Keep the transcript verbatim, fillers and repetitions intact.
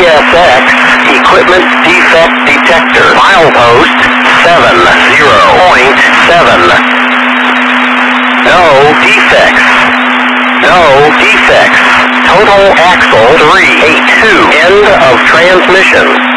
S X, equipment defect detector. Milepost seven zero point seven. No defects. No defects. Total axle three eight two. End of transmission.